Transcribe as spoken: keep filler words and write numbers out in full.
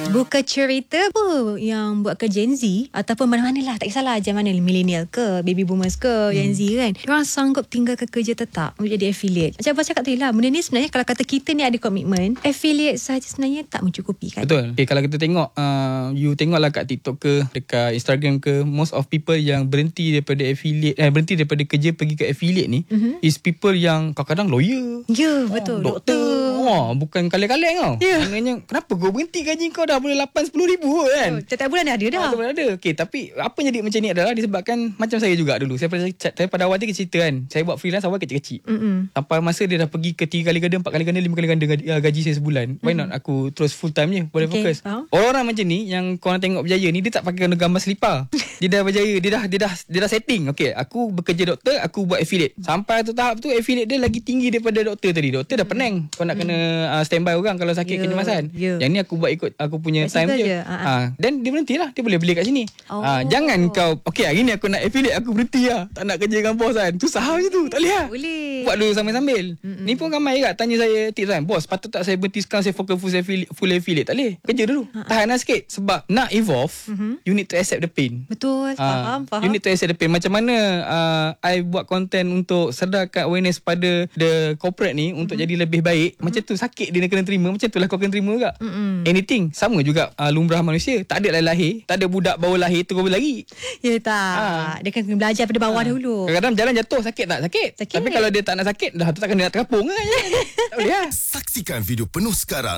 Buka cerita apa yang buat ke Gen Z ataupun mana-mana lah, tak kisahlah macam mana, millennial ke, baby boomers ke, hmm. Gen Z kan, diorang sanggup tinggalkan kerja tetap untuk jadi affiliate. Macam Abang cakap tadi lah, benda ni sebenarnya kalau kata kita ni ada komitmen, affiliate sahaja sebenarnya tak mencukupi kan. Betul. Okay, kalau kita tengok uh, you tengoklah kat TikTok ke, dekat Instagram ke, most of people yang berhenti daripada affiliate, eh, berhenti daripada kerja pergi ke affiliate ni, mm-hmm. is people yang kadang-kadang lawyer. Ya, yeah, betul. Oh, doktor. Oh, bukan kaleng-kaleng tau. Yeah. Maknanya, kenapa kau berhenti gaji kau dah boleh lapan sepuluh ribu kan? Oh, setiap bulan ada dah. Ah, bulan ada. Okay, tapi apa yang jadi macam ni adalah disebabkan macam saya juga dulu. Saya pada, saya pada awal dia cerita kan. Saya buat freelance awal kecil-kecil. Mm-mm. Sampai masa dia dah pergi ke tiga kali ganda, empat kali ganda, lima kali ganda gaji, gaji saya sebulan. Why mm-hmm. not aku terus full time je. Boleh okay, fokus. Faham? Orang-orang macam ni yang korang tengok berjaya ni, dia tak pakai gambar selipar. Dia dah berjaya. Dia dah, dia dah, dia dah setting. Okay, aku bekerja doktor, aku buat affiliate. Sampai tu tahap tu, affiliate dia lagi tinggi daripada doktor tadi. Doktor dah penang. Kau nak mm. kena uh, standby orang kalau sakit yeah, kecemasan. Yeah. Yang ni aku buat ikut aku punya time je. je. Ha. Dan dia berhenti lah. Dia boleh beli kat sini. Oh. Ha. Jangan kau, okay hari ni aku nak affiliate, aku berhenti lah. Tak nak kerja dengan bos kan. Tu saham je tu. Tak boleh lah. Boleh. Buat dulu sambil-sambil. Mm-mm. Ni pun ramai kat tanya saya tips kan. Bos, patut tak saya berhenti sekarang, saya fokus full affiliate, full affiliate. Tak boleh. Kerja dulu. Ha. Tahan lah sikit. Sebab nak evolve, mm-hmm. you need to accept the pain. Betul. Ha. Faham, faham. You need to accept the pain. Macam mana uh, I buat content untuk sedarkan awareness pada the corporate ni untuk mm-hmm. jadi lebih baik. Mm-hmm. Macam tu sakit dia kena terima. Macam tu lah kau kena terima juga. Mm-hmm. Anything. Sama juga uh, lumrah manusia. Tak ada lahir. Tak ada budak baru lahir terus lari. Ya tak. Ha. Dia kan kena belajar pada bawah ha. dulu. Kadang-kadang jalan jatuh sakit tak? Sakit. Sakit. Tapi kalau dia tak nak sakit, dah tu takkan dia nak terkapung kan. Tak boleh lah. Saksikan video penuh sekarang